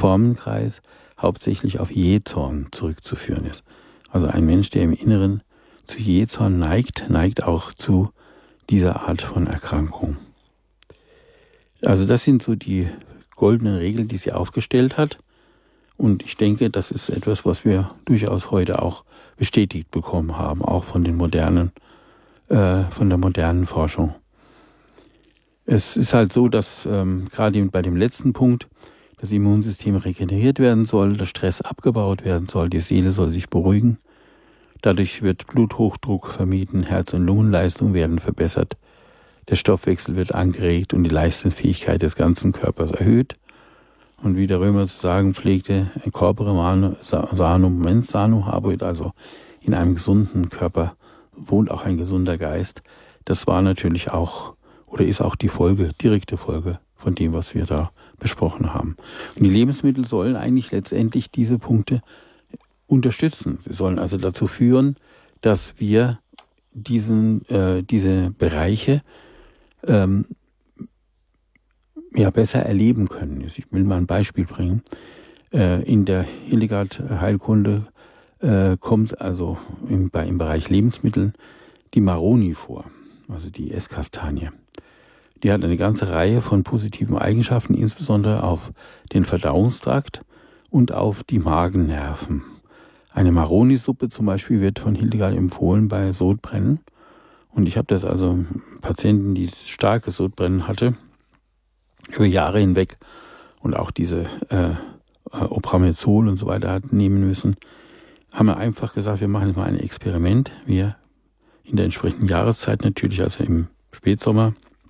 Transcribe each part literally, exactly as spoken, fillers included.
Formenkreis hauptsächlich auf Jähzorn zurückzuführen ist. Also ein Mensch, der im Inneren zu Jähzorn neigt, neigt auch zu dieser Art von Erkrankung. Also das sind so die goldenen Regeln, die sie aufgestellt hat. Und ich denke, das ist etwas, was wir durchaus heute auch bestätigt bekommen haben, auch von den modernen, äh, von der modernen Forschung. Es ist halt so, dass ähm, gerade bei dem letzten Punkt das Immunsystem regeneriert werden soll, der Stress abgebaut werden soll, die Seele soll sich beruhigen. Dadurch wird Bluthochdruck vermieden, Herz- und Lungenleistung werden verbessert, der Stoffwechsel wird angeregt und die Leistungsfähigkeit des ganzen Körpers erhöht. Und wie der Römer zu sagen pflegte, corpore sanum mens sano habet, also in einem gesunden Körper wohnt auch ein gesunder Geist. Das war natürlich auch oder ist auch die Folge, direkte Folge von dem, was wir da besprochen haben. Und die Lebensmittel sollen eigentlich letztendlich diese Punkte unterstützen. Sie sollen also dazu führen, dass wir diesen, äh, diese Bereiche ähm, ja besser erleben können. Ich will mal ein Beispiel bringen. Äh, in der Hildegard-Heilkunde äh, kommt also im, bei, im Bereich Lebensmitteln die Maroni vor, also die Esskastanie. Die hat eine ganze Reihe von positiven Eigenschaften, insbesondere auf den Verdauungstrakt und auf die Magennerven. Eine Maroni-Suppe zum Beispiel wird von Hildegard empfohlen bei Sodbrennen. Und ich habe das also Patienten, die starkes Sodbrennen hatte, über Jahre hinweg und auch diese äh, Opramezol und so weiter hatten nehmen müssen, haben wir einfach gesagt, wir machen jetzt mal ein Experiment. Wir in der entsprechenden Jahreszeit natürlich, also im Spätsommer,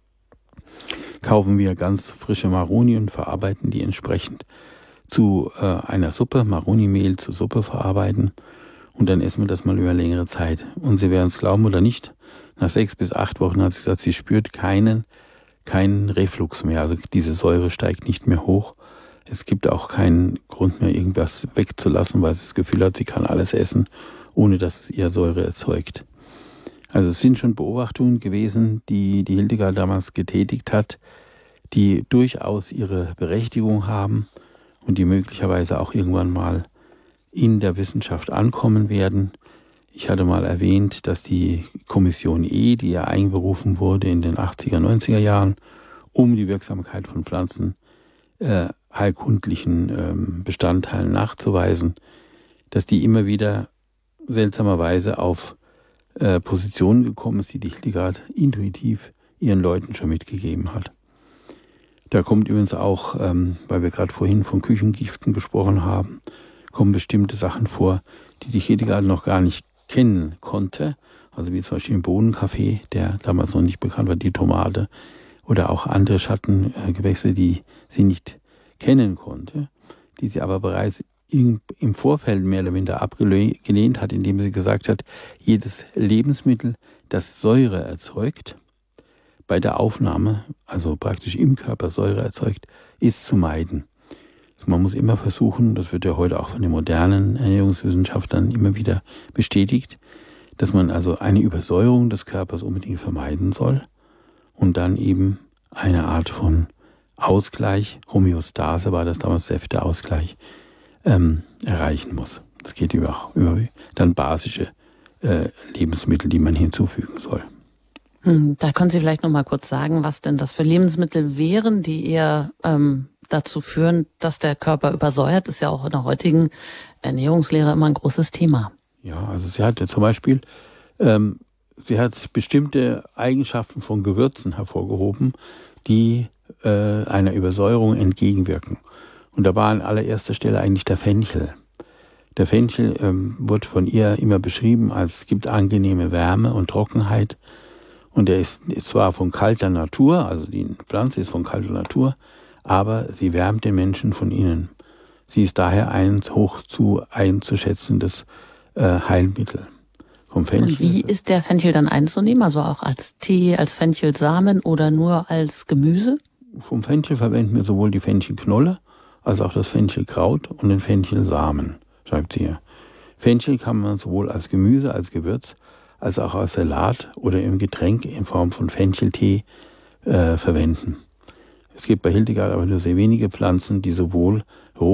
kaufen wir ganz frische Maroni und verarbeiten die entsprechend zu äh, einer Suppe, Maroni-Mehl zur Suppe verarbeiten und dann essen wir das mal über längere Zeit. Und Sie werden es glauben oder nicht, nach sechs bis acht Wochen hat sie gesagt, sie spürt keinen, keinen Reflux mehr. Also diese Säure steigt nicht mehr hoch. Es gibt auch keinen Grund mehr, irgendwas wegzulassen, weil sie das Gefühl hat, sie kann alles essen, ohne dass es ihr Säure erzeugt. Also es sind schon Beobachtungen gewesen, die die Hildegard damals getätigt hat, die durchaus ihre Berechtigung haben und die möglicherweise auch irgendwann mal in der Wissenschaft ankommen werden. Ich hatte mal erwähnt, dass die Kommission E, die ja einberufen wurde in den achtziger, neunziger Jahren, um die Wirksamkeit von Pflanzen äh, heilkundlichen ähm, Bestandteilen nachzuweisen, dass die immer wieder seltsamerweise auf äh, Positionen gekommen ist, die die Hildegard intuitiv ihren Leuten schon mitgegeben hat. Da kommt übrigens auch, ähm, weil wir gerade vorhin von Küchengiften gesprochen haben, kommen bestimmte Sachen vor, die die Hildegard noch gar nicht kennen konnte. Also wie zum Beispiel den Bohnenkaffee, der damals noch nicht bekannt war, die Tomate oder auch andere Schattengewächse, die sie nicht kennen konnte, die sie aber bereits im, im Vorfeld mehr oder minder abgelehnt hat, indem sie gesagt hat, jedes Lebensmittel, das Säure erzeugt, bei der Aufnahme, also praktisch im Körper Säure erzeugt, ist zu meiden. Also man muss immer versuchen, das wird ja heute auch von den modernen Ernährungswissenschaftlern immer wieder bestätigt, dass man also eine Übersäuerung des Körpers unbedingt vermeiden soll und dann eben eine Art von Ausgleich, Homöostase war das damals, Säfteausgleich, ähm, erreichen muss. Das geht über, über dann basische äh, Lebensmittel, die man hinzufügen soll. Da können Sie vielleicht noch mal kurz sagen, was denn das für Lebensmittel wären, die eher ähm, dazu führen, dass der Körper übersäuert. Das ist ja auch in der heutigen Ernährungslehre immer ein großes Thema. Ja, also sie hat ja zum Beispiel, ähm, sie hat bestimmte Eigenschaften von Gewürzen hervorgehoben, die äh, einer Übersäuerung entgegenwirken. Und da war an allererster Stelle eigentlich der Fenchel. Der Fenchel ähm, wird von ihr immer beschrieben als es gibt angenehme Wärme und Trockenheit. Und er ist zwar von kalter Natur, also die Pflanze ist von kalter Natur, aber sie wärmt den Menschen von innen. Sie ist daher ein hoch zu einzuschätzendes äh, Heilmittel. Vom Fenchel. Und wie ist der Fenchel dann einzunehmen? Also auch als Tee, als Fenchelsamen oder nur als Gemüse? Vom Fenchel verwenden wir sowohl die Fenchelknolle als auch das Fenchelkraut und den Fenchelsamen, schreibt sie hier. Fenchel kann man sowohl als Gemüse, als Gewürz, als auch als Salat oder im Getränk in Form von Fencheltee äh, verwenden. Es gibt bei Hildegard aber nur sehr wenige Pflanzen, die sowohl